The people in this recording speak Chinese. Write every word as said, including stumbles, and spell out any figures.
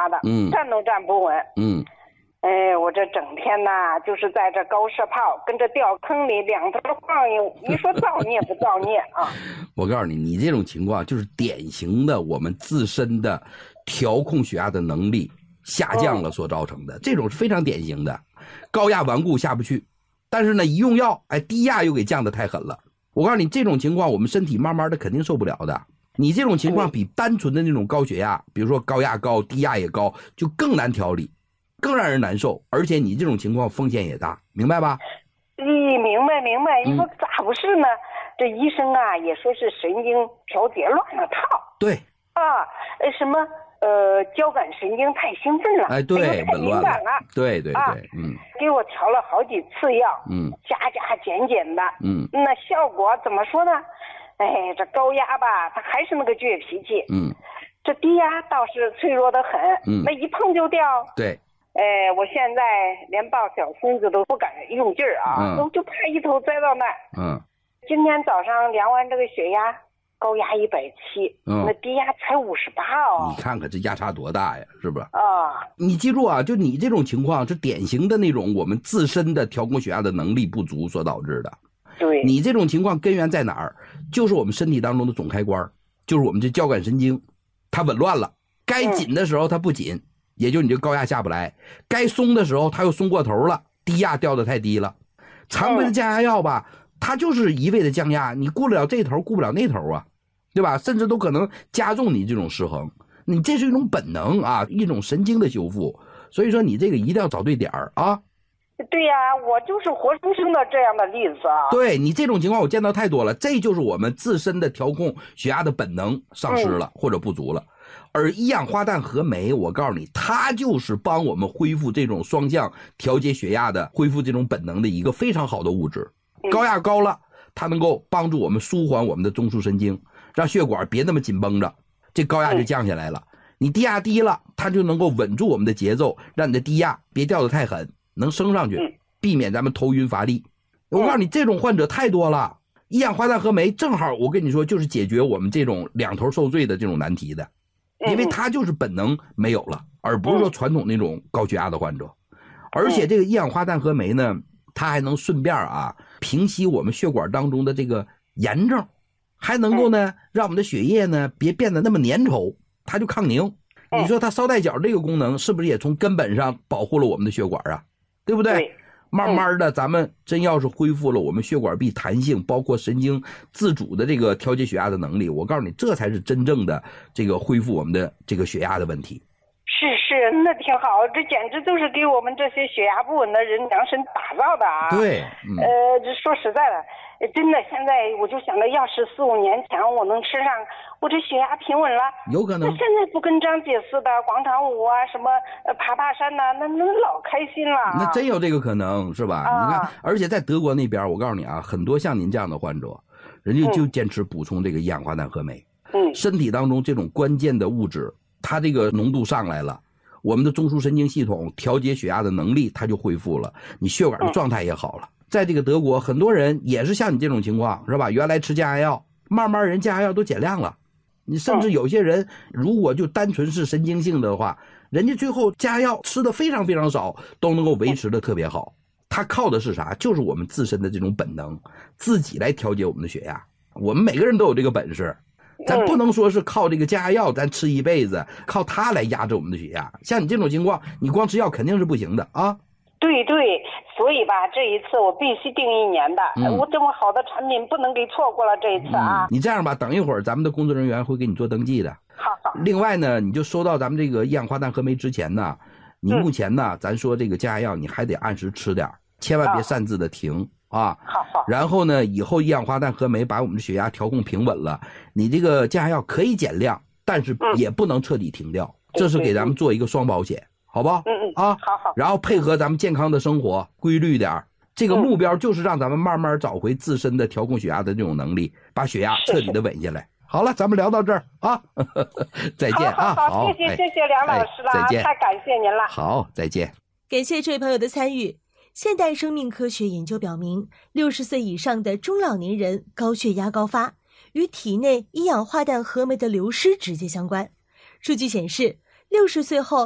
的， 嗯， 站都站不稳。 嗯， 哎，我这整天呐，就是在这高射炮跟着掉坑里两头晃悠，你说造孽不造孽啊？ 我告诉你，你这种情况就是典型的我们自身的调控血压的能力下降了所造成的，嗯、这种是非常典型的。高压顽固下不去，但是呢，一用药，哎，低压又给降得太狠了。我告诉你，这种情况我们身体慢慢的肯定受不了的。你这种情况比单纯的那种高血压，比如说高压高、低压也高，就更难调理，更让人难受，而且你这种情况风险也大，明白吧？ 咦，明白明白。你说咋不是呢？嗯、这医生啊也说是神经调节乱了套。对。啊，呃，什么呃交感神经太兴奋了， 哎，对， 太敏感了。 对对对， 啊、 嗯， 给我调了好几次药， 嗯， 加加减减的， 嗯， 那效果怎么说呢？哎，这高压吧，它还是那个倔脾气， 嗯， 这低压倒是脆弱得很， 嗯， 那一碰就掉。 对， 哎，我现在连抱小孙子都不敢用劲儿啊，都、嗯、就怕一头栽到那儿。 嗯， 今天早上量完这个血压，高压一百七，嗯，那低压才五十八哦。 你看看这压差多大呀，是不是？ 啊， 你记住啊，就你这种情况是典型的那种我们自身的调控血压的能力不足所导致的。 对， 你这种情况根源在哪儿？就是我们身体当中的总开关，就是我们这交感神经，它紊乱了。该紧的时候它不紧，嗯、也就你这高压下不来；该松的时候它又松过头了，低压掉得太低了。常规的降压药吧，嗯、它就是一味的降压，你顾不了这头，顾不了那头啊，对吧？甚至都可能加重你这种失衡。你这是一种本能啊，一种神经的修复。所以说你这个一定要找对点儿啊。 对呀、啊，我就是活生生的这样的例子啊。 对，你这种情况我见到太多了，这就是我们自身的调控血压的本能丧失了、嗯、或者不足了。而一氧化氮和酶，我告诉你，它就是帮我们恢复这种双向调节血压的、恢复这种本能的一个非常好的物质。高压高了，它能够帮助我们舒缓我们的中枢神经，让血管别那么紧绷着，这高压就降下来了。嗯、你低压低了，它就能够稳住我们的节奏，让你的低压别掉得太狠，能升上去，避免咱们头晕乏力。我告诉你，这种患者太多了。一氧化氮和酶正好，我跟你说，就是解决我们这种两头受罪的这种难题的，因为它就是本能没有了，而不是说传统那种高血压的患者。而且这个一氧化氮和酶呢，它还能顺便啊平息我们血管当中的这个炎症，还能够呢让我们的血液呢别变得那么粘稠，它就抗凝。你说它捎带脚这个功能是不是也从根本上保护了我们的血管啊？对不对？对，慢慢的咱们真要是恢复了我们血管壁弹性，包括神经自主的这个调节血压的能力，我告诉你，这才是真正的这个恢复我们的这个血压的问题。 是是，那挺好，这简直就是给我们这些血压不稳的人量身打造的啊！ 对， 嗯、呃，这说实在的，真的，现在我就想着，要是四五年前我能吃上，我这血压平稳了， 有可能。 那现在不跟张姐似的广场舞啊，什么呃爬爬山呐、啊，那那老开心了、啊。 那真有这个可能，是吧？啊、你看，而且在德国那边，我告诉你啊，很多像您这样的患者，人家就坚持补充这个一氧化氮和酶，嗯，身体当中这种关键的物质。它这个浓度上来了，我们的中枢神经系统调节血压的能力它就恢复了，你血管的状态也好了。在这个德国，很多人也是像你这种情况，是吧？原来吃降压药，慢慢人降压药都减量了。你甚至有些人如果就单纯是神经性的话，人家最后降压药吃的非常非常少，都能够维持的特别好。它靠的是啥？就是我们自身的这种本能，自己来调节我们的血压。我们每个人都有这个本事。咱不能说是靠这个降压药咱吃一辈子，靠它来压制我们的血压。像你这种情况，你光吃药肯定是不行的啊。 对对，所以吧，这一次我必须定一年的、嗯、我这么好的产品不能给错过了这一次啊、 嗯、你这样吧，等一会儿咱们的工作人员会给你做登记的。 好好。 另外呢，你就收到咱们这个一氧化氮和酶之前呢，你目前呢、嗯、咱说这个降压药你还得按时吃点，千万别擅自的停、哦啊， 好好。 然后呢，以后一氧化氮和酶把我们的血压调控平稳了，你这个降压药可以减量，但是也不能彻底停掉，嗯、这是给咱们做一个双保险，好不好？ 嗯嗯啊， 好好。 然后配合咱们健康的生活，规律点，这个目标就是让咱们慢慢找回自身的调控血压的这种能力，把血压彻底的稳下来。好了，咱们聊到这儿啊，再见啊！ 好，好好谢谢、哎、谢谢梁老师了、哎，再见，太感谢您了。 好，再见。 感谢这位朋友的参与。现代生命科学研究表明，六十岁以上的中老年人高血压高发与体内一氧化氮和酶的流失直接相关。数据显示，六十岁后